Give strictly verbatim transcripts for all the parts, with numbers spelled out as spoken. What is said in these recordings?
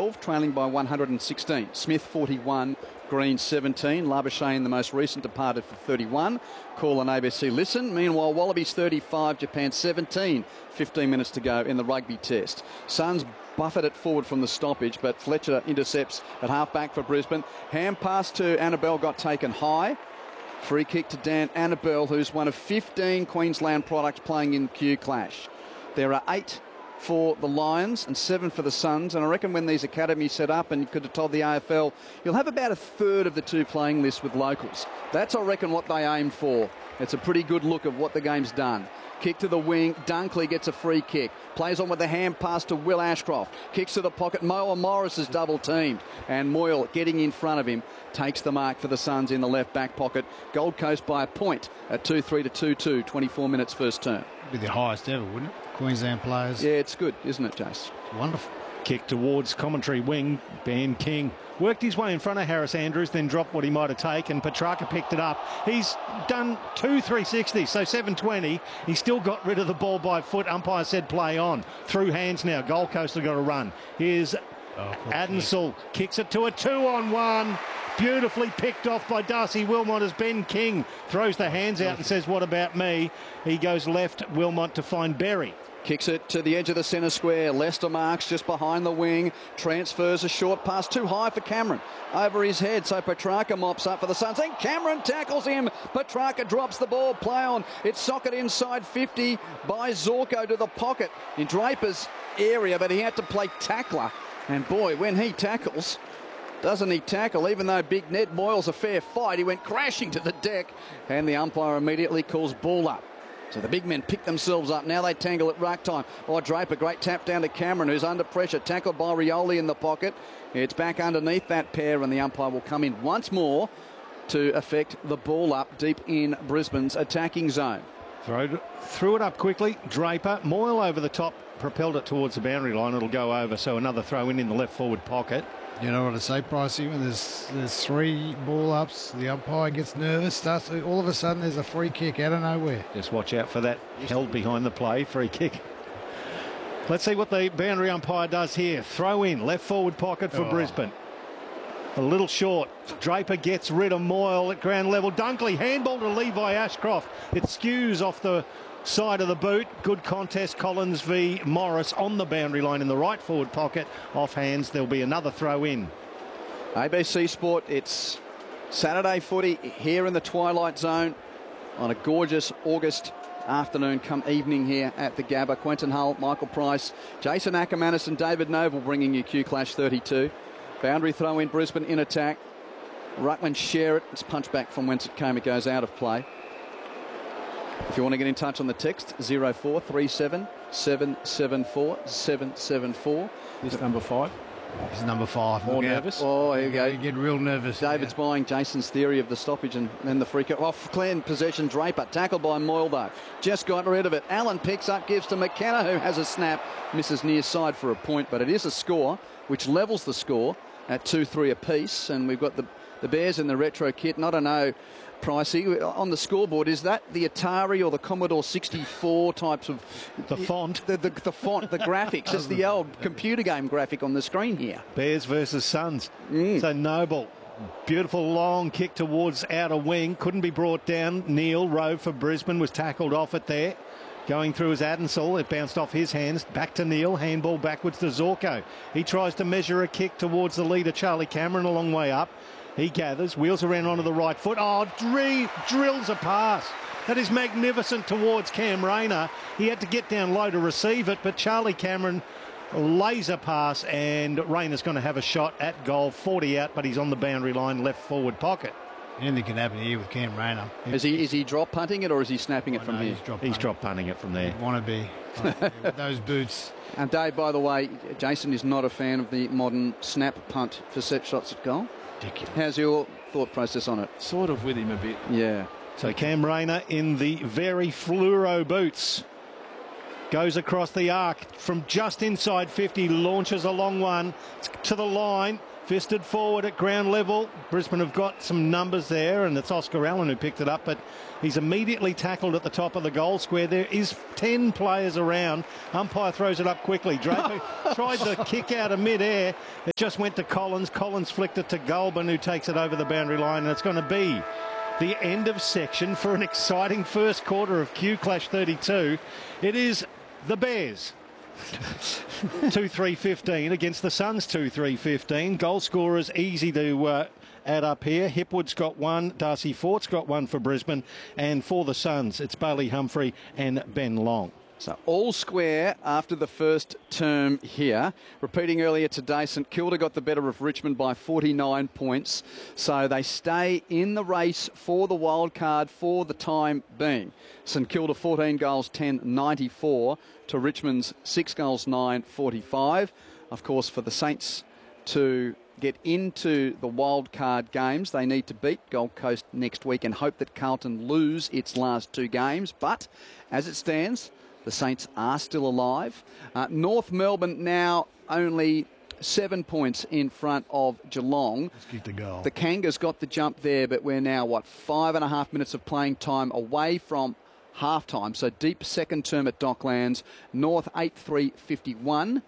twelve, trailing by one hundred sixteen. Smith forty-one, Green seventeen. Labuschagne, the most recent, departed for thirty-one. Call on A B C Listen. Meanwhile, Wallabies thirty-five, Japan seventeen. fifteen minutes to go in the rugby test. Suns buffeted it forward from the stoppage, but Fletcher intercepts at half-back for Brisbane. Hand pass to Annabelle got taken high. Free kick to Dan Annabelle, who's one of fifteen Queensland products playing in Q Clash. There are eight for the Lions and seven for the Suns, and I reckon when these academies set up, and you could have told the A F L, you'll have about a third of the two playing list with locals. That's, I reckon, what they aim for. It's a pretty good look of what the game's done. Kick to the wing. Dunkley gets a free kick. Plays on with the hand pass to Will Ashcroft. Kicks to the pocket. Moa Morris is double teamed. And Moyle, getting in front of him, takes the mark for the Suns in the left back pocket. Gold Coast by a point at two three to two two. twenty-four minutes first term. Be the highest ever, wouldn't it? Queensland players. Yeah, it's good, isn't it, Jace? It's wonderful. Kick towards commentary wing. Ben King worked his way in front of Harris Andrews, then dropped what he might have taken. Petrarca picked it up. He's done two three sixties, so seven twenty. He still got rid of the ball by foot. Umpire said play on. Through hands now. Gold Coast have got to run. Here's oh, Adensall. Kicks it to a two-on-one. Beautifully picked off by Darcy Wilmot as Ben King throws the hands out and says, what about me? He goes left, Wilmot to find Berry. Kicks it to the edge of the centre square. Lester marks just behind the wing. Transfers a short pass too high for Cameron. Over his head, so Petrarca mops up for the Suns. Then Cameron tackles him. Petrarca drops the ball. Play on. It's socket inside fifty by Zorko to the pocket in Draper's area, but he had to play tackler. And boy, when he tackles, doesn't he tackle? Even though Big Ned Moyle's a fair fight, he went crashing to the deck, and the umpire immediately calls ball up. So the big men pick themselves up. Now they tangle at ruck time. Oh, Draper, great tap down to Cameron, who's under pressure. Tackled by Rioli in the pocket. It's back underneath that pair, and the umpire will come in once more to affect the ball up deep in Brisbane's attacking zone. Throw, threw it up quickly. Draper, Moyle over the top, propelled it towards the boundary line. It'll go over, so another throw in in the left forward pocket. You know what to say, Pricey? When there's there's three ball ups, the umpire gets nervous, starts, all of a sudden there's a free kick out of nowhere. Just watch out for that held behind the play, free kick. Let's see what the boundary umpire does here. Throw in, left forward pocket for oh. Brisbane. A little short. Draper gets rid of Moyle at ground level. Dunkley, handball to Levi Ashcroft. It skews off the side of the boot. Good contest. Collins v Morris on the boundary line in the right forward pocket. Off hands. There'll be another throw in. A B C Sport. It's Saturday footy here in the Twilight Zone on a gorgeous August afternoon come evening here at the Gabba. Quentin Hull, Michael Price, Jason Ackermanis and David Noble bringing you Q Clash thirty-two. Boundary throw in, Brisbane in attack. Ruckman share it. It's punched back from whence it came. It goes out of play. If you want to get in touch on the text, zero four three seven seven seven four seven seven four. This number five. This is number five. More nervous. Oh, here you go. You get real nervous. David's yeah. buying Jason's theory of the stoppage and then the free kick. Off clean possession, Draper. Tackled by Moyle, though. Just got rid of it. Allen picks up, gives to McKenna, who has a snap. Misses near side for a point, but it is a score, which levels the score at two three apiece. And we've got the, the Bears in the retro kit. And I don't know, Pricey, on the scoreboard, is that the Atari or the Commodore sixty-four types of... The font. The, the, the font, the graphics. It's the old computer game graphic on the screen here. Bears versus Suns. Mm. So Noble, beautiful long kick towards outer wing. Couldn't be brought down. Neil, Rove for Brisbane, was tackled off it there. Going through his Adensall, it bounced off his hands. Back to Neil, handball backwards to Zorko. He tries to measure a kick towards the leader, Charlie Cameron, a long way up. He gathers, wheels around onto the right foot. Oh, dr drills a pass. That is magnificent towards Cam Rayner. He had to get down low to receive it, but Charlie Cameron laser pass, and Rayner's going to have a shot at goal. forty out, but he's on the boundary line, left forward pocket. Anything can happen here with Cam Rayner. Is he is he drop punting it or is he snapping it oh, from no, here? He's drop, he's drop punting it from there. Want to be like, with those boots. And Dave, by the way, Jason is not a fan of the modern snap punt for set shots at goal. Ridiculous. How's your thought process on it? Sort of with him a bit. Yeah. So Cam Rayner in the very fluoro boots. Goes across the arc from just inside fifty, launches a long one to the line, fisted forward at ground level. Brisbane have got some numbers there, and it's Oscar Allen who picked it up, but he's immediately tackled at the top of the goal square. There is ten players around. Umpire throws it up quickly. Draper tried the kick out of mid-air. It just went to Collins. Collins flicked it to Goulburn, who takes it over the boundary line, and it's going to be the end of section for an exciting first quarter of Q Clash thirty-two. It is the Bears two three fifteen against the Suns two three fifteen. Goal scorers easy to uh, add up here. Hipwood's got one, Darcy Fort's got one for Brisbane, and for the Suns it's Bailey Humphrey and Ben Long. So all square after the first term here. Repeating earlier today, St Kilda got the better of Richmond by forty-nine points. So they stay in the race for the wild card for the time being. St Kilda fourteen goals, ten ninety-four to Richmond's six goals, nine forty-five. Of course, for the Saints to get into the wild card games, they need to beat Gold Coast next week and hope that Carlton lose its last two games. But as it stands, the Saints are still alive. Uh, North Melbourne now only seven points in front of Geelong. Let's keep the goal. The Kangas got the jump there, but we're now, what, five and a half minutes of playing time away from half-time. So deep second term at Docklands. North eight three fifty-one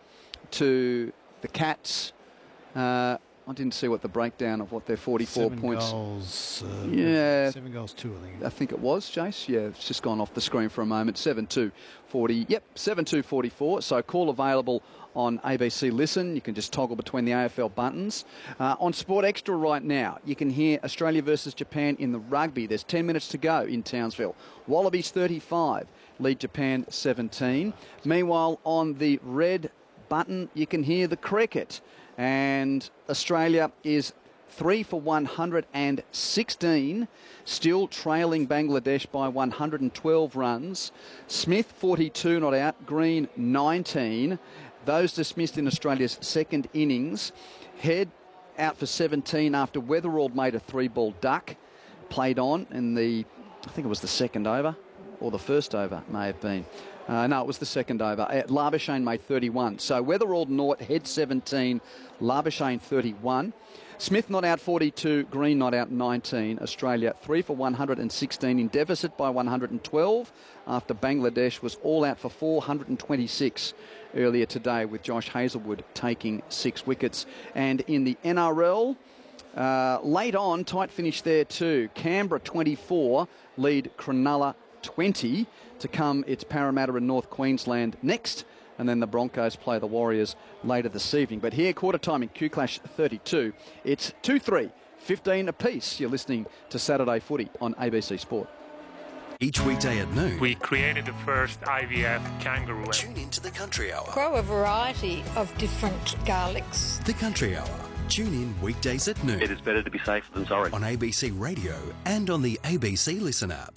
to the Cats. Uh, I didn't see what the breakdown of what their forty-four seven points. Goals, uh, yeah, seven goals, two. I think. I think it was, Jace. Yeah, it's just gone off the screen for a moment. seven two forty. Yep, seven two forty-four. So call available on A B C Listen. You can just toggle between the A F L buttons. Uh, on Sport Extra right now, you can hear Australia versus Japan in the rugby. There's ten minutes to go in Townsville. Wallabies thirty-five, lead Japan seventeen. Meanwhile, on the red button, you can hear the cricket. And Australia is three for one hundred sixteen, still trailing Bangladesh by one hundred twelve runs. Smith, forty-two not out. Green, nineteen. Those dismissed in Australia's second innings. Head out for seventeen after Weatherald made a three-ball duck. Played on in the, I think it was the second over, or the first over, may have been. Uh, no, it was the second over. Uh, Labuschagne made thirty-one. So Weatherald naught, Head seventeen, Labuschagne thirty-one. Smith not out forty-two, Green not out nineteen. Australia three for one hundred sixteen, in deficit by one hundred twelve after Bangladesh was all out for four hundred twenty-six earlier today, with Josh Hazlewood taking six wickets. And in the N R L, uh, late on, tight finish there too. Canberra twenty-four, lead Cronulla twenty. To come, it's Parramatta and North Queensland next, and then the Broncos play the Warriors later this evening. But here, quarter time in Q Clash thirty-two, it's two three, fifteen apiece. You're listening to Saturday Footy on A B C Sport. Each weekday at noon, we created the first I V F kangaroo. Tune into the Country Hour. Grow a variety of different garlics. The Country Hour. Tune in weekdays at noon. It is better to be safe than sorry. On A B C Radio and on the A B C Listen app.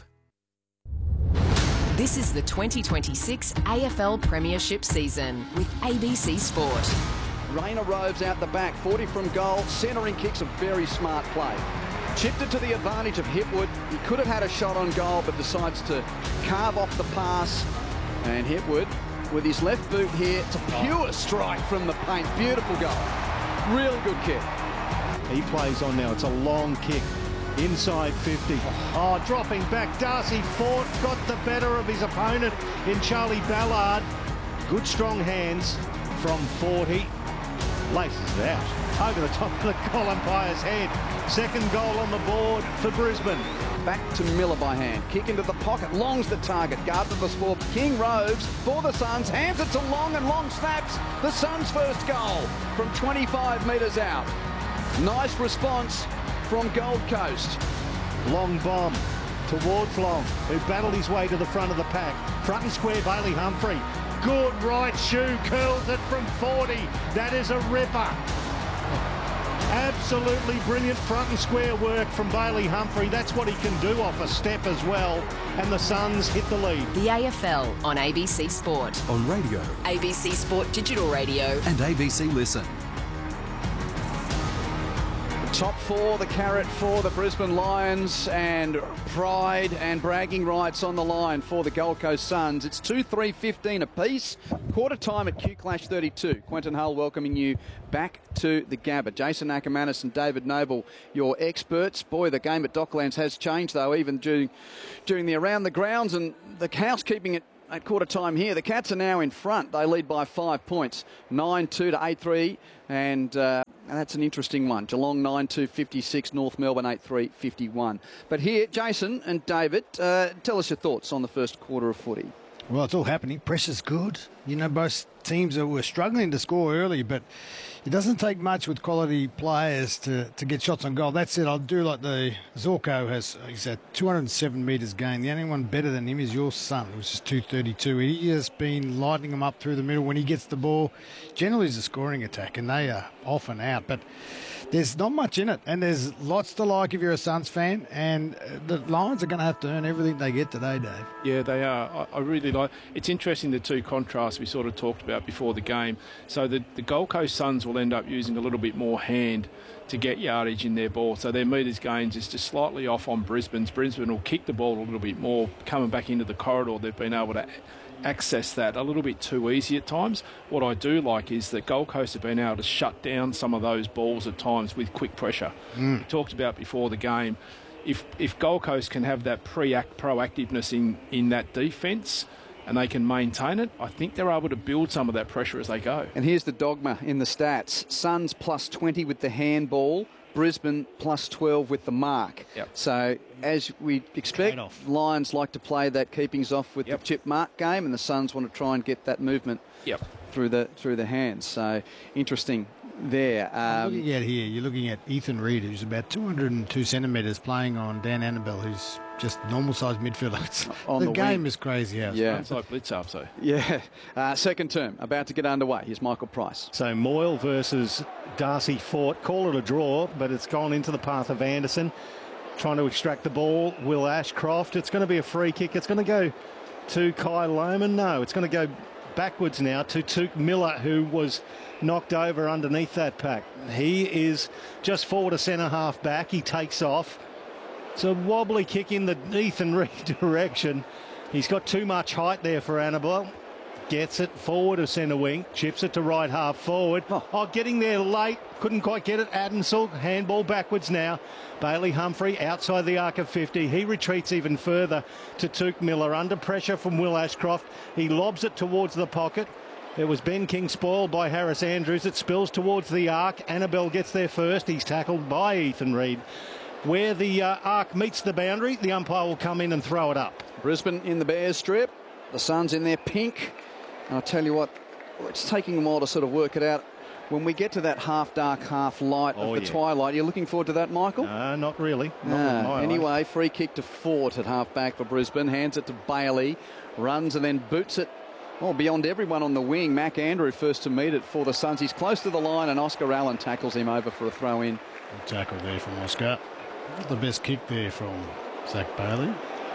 This is the twenty twenty-six A F L Premiership season with A B C Sport. Rayner Roves out the back, forty from goal. Centering kick's a very smart play. Chipped it to the advantage of Hipwood. He could have had a shot on goal, but decides to carve off the pass. And Hipwood, with his left boot here, it's a pure strike from the paint. Beautiful goal. Real good kick. He plays on now. It's a long kick. Inside fifty. Oh, dropping back. Darcy Fort got the better of his opponent in Charlie Ballard. Good strong hands from forty. Laces it out. Over the top of the goal umpire's head. Second goal on the board for Brisbane. Back to Miller by hand. Kick into the pocket. Long's the target. Guard to the sport. King Roves for the Suns. Hands it to Long, and Long snaps the Suns' first goal from twenty-five metres out. Nice response from Gold Coast. Long bomb towards Long, who battled his way to the front of the pack. Front and square, Bailey Humphrey. Good right shoe, curls it from forty. That is a ripper. Absolutely brilliant front and square work from Bailey Humphrey. That's what he can do off a step as well. And the Suns hit the lead. The A F L on A B C Sport. On radio. A B C Sport Digital Radio. And A B C Listen. Top four, the carrot for the Brisbane Lions, and pride and bragging rights on the line for the Gold Coast Suns. It's two three fifteen apiece. Quarter time at Q Clash thirty-two. Quentin Hull welcoming you back to the Gabba. Jason Ackermanis and David Noble, your experts. Boy, the game at Docklands has changed, though, even during, during the around the grounds and the housekeeping at At quarter time here. The Cats are now in front. They lead by five points, nine two to eight three, and uh, that's an interesting one. Geelong nine two fifty-six, North Melbourne eight three fifty-one. But here, Jason and David, uh, tell us your thoughts on the first quarter of footy. Well, it's all happening. Pressure's good. You know, both teams are, were struggling to score early, but it doesn't take much with quality players to, to get shots on goal. That's it. I'll do like the Zorko has. He's at two hundred seven metres gain. The only one better than him is your son, which is two thirty-two. He has been lighting them up through the middle when he gets the ball. Generally, it's a scoring attack, and they are off and out. But there's not much in it, and there's lots to like if you're a Suns fan, and the Lions are going to have to earn everything they get today, Dave. Yeah, they are. I, I really like. It's interesting, the two contrasts we sort of talked about before the game. So the, the Gold Coast Suns will end up using a little bit more hand to get yardage in their ball. So their metres gains is just slightly off on Brisbane's. Brisbane will kick the ball a little bit more, coming back into the corridor. They've been able to access that a little bit too easy at times. What I do like is that Gold Coast have been able to shut down some of those balls at times with quick pressure. Mm. We talked about before the game, if if Gold Coast can have that pre-act proactiveness in, in that defence and they can maintain it, I think they're able to build some of that pressure as they go. And here's the dogma in the stats. Suns plus twenty with the handball, Brisbane plus twelve with the mark. Yep. So, as we expect, Lions like to play that keepings off with yep. the chip mark game, and the Suns want to try and get that movement yep. through the through the hands. So, interesting there. Um, looking at here, you're looking at Ethan Reid, who's about two hundred two centimetres, playing on Dan Annabelle, who's just normal-sized midfielder. On the, the game wing. is crazy. How yeah, it's like blitz up, so. Yeah. Uh, second term about to get underway. Here's Michael Price. So Moyle versus Darcy Fort. Call it a draw, but it's gone into the path of Anderson. Trying to extract the ball. Will Ashcroft. It's going to be a free kick. It's going to go to Kai Lohman. No, it's going to go backwards now to Tuke Miller, who was knocked over underneath that pack. He is just forward a centre half back. He takes off. It's a wobbly kick in the Ethan Reid direction. He's got too much height there for Annabelle. Gets it forward of centre wing. Chips it to right half forward. Oh, oh getting there late. Couldn't quite get it. Adensel, handball backwards now. Bailey Humphrey outside the arc of fifty. He retreats even further to Tuke Miller. Under pressure from Will Ashcroft. He lobs it towards the pocket. It was Ben King spoiled by Harris Andrews. It spills towards the arc. Annabelle gets there first. He's tackled by Ethan Reid. Where the uh, arc meets the boundary, the umpire will come in and throw it up. Brisbane in the Bears strip. The Suns in their pink. And I'll tell you what, it's taking a while to sort of work it out. When we get to that half dark, half light oh, of the yeah. twilight, you're looking forward to that, Michael? No, not really. Not ah, anyway, life. free kick to Fort at half back for Brisbane. Hands it to Bailey. Runs and then boots it. Oh, beyond everyone on the wing. Mac Andrew first to meet it for the Suns. He's close to the line and Oscar Allen tackles him over for a throw in. Good tackle there from Oscar. The best kick there from Zach Bailey.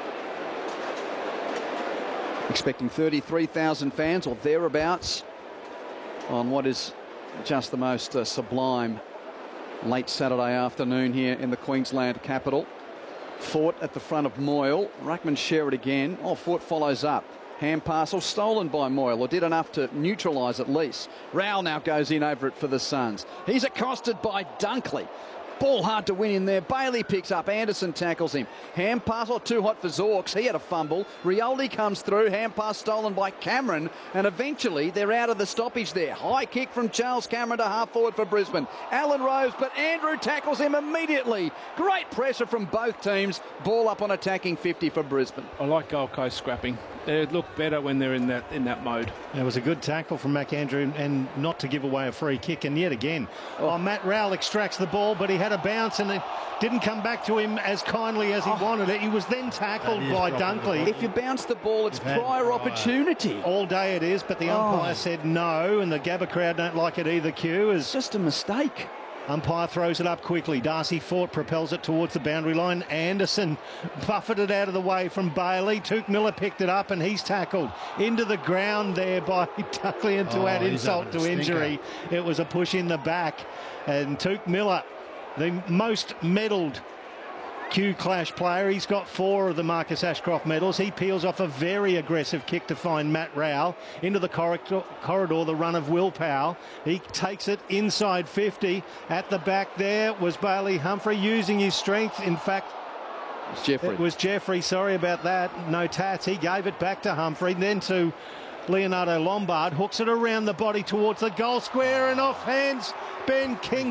Expecting thirty-three thousand fans or thereabouts on what is just the most uh, sublime late Saturday afternoon here in the Queensland capital. Fort at the front of Moyle. Ruckman share it again. Oh, Fort follows up. Hand parcel stolen by Moyle, or did enough to neutralise at least. Rowell now goes in over it for the Suns. He's accosted by Dunkley. Ball hard to win in there. Bailey picks up. Anderson tackles him. Hand pass, or too hot for Zorks. He had a fumble. Rioldi comes through. Hand pass stolen by Cameron. And eventually they're out of the stoppage there. High kick from Charles Cameron to half forward for Brisbane. Alan Rose, but Andrew tackles him immediately. Great pressure from both teams. Ball up on attacking fifty for Brisbane. I like Gold Coast scrapping. They look better when they're in that in that mode. It was a good tackle from McAndrew, and not to give away a free kick. And yet again, oh. Oh, Matt Rowell extracts the ball, but he had a bounce and it didn't come back to him as kindly as he oh. wanted it. He was then tackled by Dunkley. If you bounce the ball, it's prior, prior opportunity. All day it is, but the umpire oh. said no, and the Gabba crowd don't like it either, Q. It's just a mistake. Umpire throws it up quickly. Darcy Fort propels it towards the boundary line. Anderson buffeted out of the way from Bailey. Tuke Miller picked it up and he's tackled into the ground there by Dunkley, and to oh, add insult to injury, it was a push in the back. And Tuke Miller the most medalled Q Clash player. He's got four of the Marcus Ashcroft medals. He peels off a very aggressive kick to find Matt Rowell into the corridor, corridor the run of Will Powell. He takes it inside fifty. At the back there was Bailey Humphrey using his strength. In fact, It's Jeffrey. it was Jeffrey. Sorry about that. No tats. He gave it back to Humphrey. Then to Leonardo Lombard. Hooks it around the body towards the goal square and off hands Ben King.